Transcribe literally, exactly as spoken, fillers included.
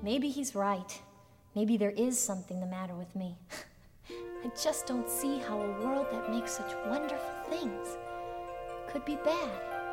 maybe he's right. Maybe there is something the matter with me. I just don't see how a world that makes such wonderful things could be bad.